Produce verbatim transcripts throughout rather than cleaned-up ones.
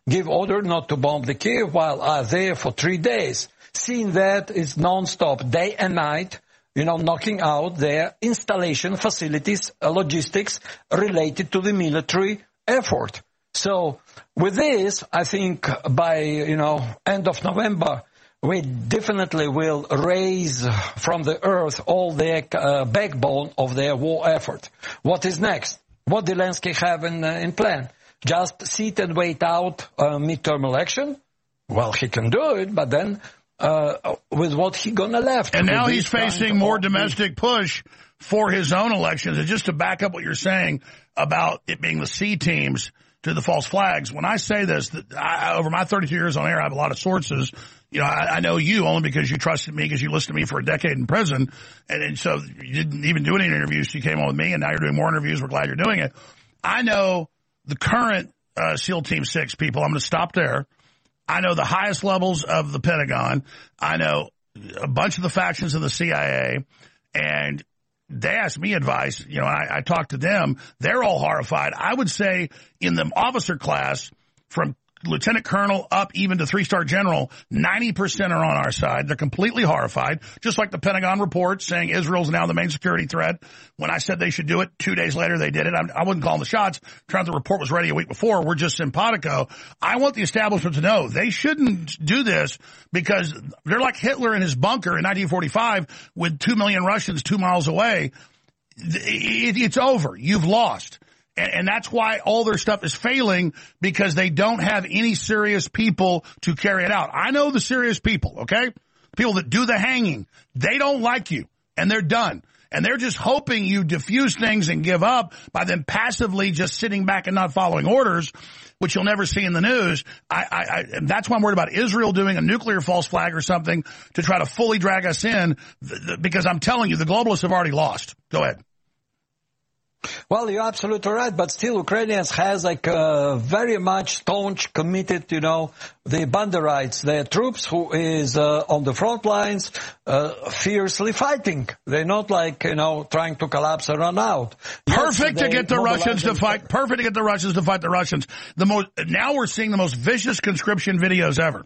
give order not to bomb the Kiev while are there for three days. Seeing that is non-stop, day and night, you know, knocking out their installation facilities, uh, logistics related to the military effort. So with this, I think by, you know, end of November, we definitely will raise from the earth all their uh, backbone of their war effort. What is next? What Zelensky have in, uh, in plan? Just sit and wait out a midterm election? Well, he can do it, but then uh, with what he gonna left? And now he's facing more domestic push for his own elections. And just to back up what you're saying about it being the C teams to the false flags, when I say this, that I, over my thirty-two years on air, I have a lot of sources. You know, I, I know you only because you trusted me because you listened to me for a decade in prison. And, and so you didn't even do any interviews. So you came on with me, and now you're doing more interviews. We're glad you're doing it. I know the current uh, SEAL Team six people. I'm going to stop there. I know the highest levels of the Pentagon. I know a bunch of the factions of the C I A. And they asked me advice. You know, I, I talked to them. They're all horrified. I would say in the officer class, from lieutenant colonel up even to three-star general, ninety percent are on our side. They're completely horrified, just like the Pentagon report saying Israel's now the main security threat. When I said they should do it, two days later they did it. I, I wouldn't call them the shots. Turns out the report was ready a week before. We're just simpatico. I want the establishment to know they shouldn't do this because they're like Hitler in his bunker in nineteen forty-five with two million Russians two miles away. It, it's over. You've lost. And, and that's why all their stuff is failing, because they don't have any serious people to carry it out. I know the serious people, okay? People that do the hanging. They don't like you, and they're done. And they're just hoping you diffuse things and give up by them passively just sitting back and not following orders, which you'll never see in the news. I, I, I and that's why I'm worried about Israel doing a nuclear false flag or something to try to fully drag us in, because I'm telling you, the globalists have already lost. Go ahead. Well, you're absolutely right, but still Ukrainians has like uh, very much staunch, committed, you know, the Banderites, their troops who is uh, on the front lines, uh, fiercely fighting. They're not like, you know, trying to collapse and run out. Perfect yes, to get the Russians to fight. Perfect to get the Russians to fight the Russians. The most now we're seeing the most vicious conscription videos ever.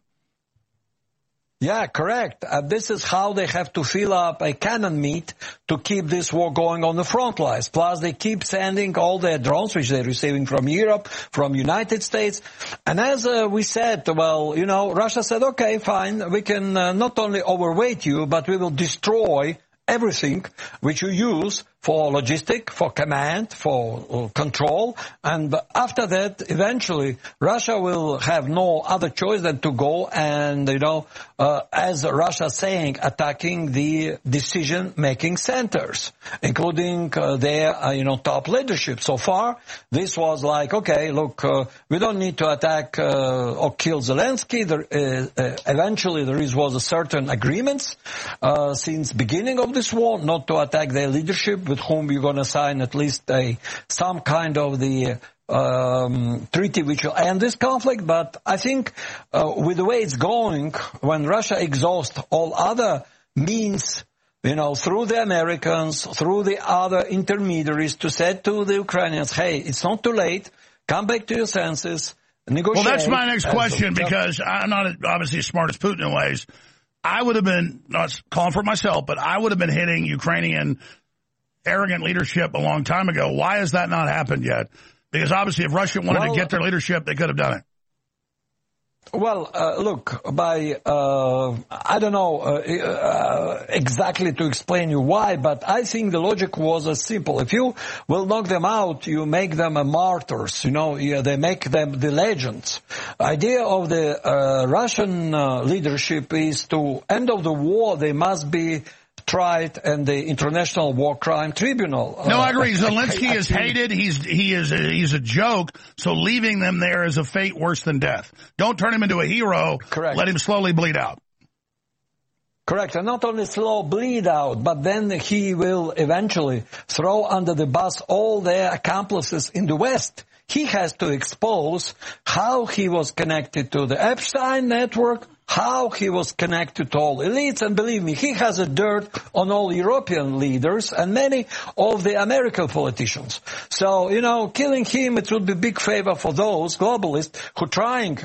Yeah, correct. Uh, this is how they have to fill up a cannon meat to keep this war going on the front lines. Plus, they keep sending all their drones, which they're receiving from Europe, from United States. And as uh, we said, well, you know, Russia said, okay, fine, we can uh, not only overweight you, but we will destroy everything which you use for logistic, for command, for control. And after that, eventually, Russia will have no other choice than to go and, you know, uh, as Russia saying, attacking the decision-making centers, including uh, their, uh, you know, top leadership. So far, this was like, okay, look, uh, we don't need to attack uh, or kill Zelensky. There, uh, uh, eventually, there is, was a certain agreements uh, since beginning of this war not to attack their leadership, with whom you're going to sign at least a some kind of the um, treaty which will end this conflict. But I think uh, with the way it's going, when Russia exhausts all other means, you know, through the Americans, through the other intermediaries, to say to the Ukrainians, hey, it's not too late, come back to your senses, negotiate. Well, that's my next question, because I'm not obviously as smart as Putin in ways. I would have been, not calling for myself, but I would have been hitting Ukrainian arrogant leadership a long time ago. Why has that not happened yet? Because obviously if Russia wanted well, to get their leadership, they could have done it. Well, uh, look, by, uh, I don't know uh, uh, exactly to explain you why, but I think the logic was as simple. If you will knock them out, you make them a martyrs, you know, yeah, they make them the legends. Idea of the uh, Russian uh, leadership is to end of the war, they must be tried and the International War Crime Tribunal. No, I agree. Zelensky is hated. He's he is a, he's a joke. So leaving them there is a fate worse than death. Don't turn him into a hero. Correct. Let him slowly bleed out. Correct. And not only slow bleed out, but then he will eventually throw under the bus all their accomplices in the West. He has to expose how he was connected to the Epstein network, how he was connected to all elites, and believe me, he has a dirt on all European leaders and many of the American politicians. So, you know, killing him, it would be a big favor for those globalists who are trying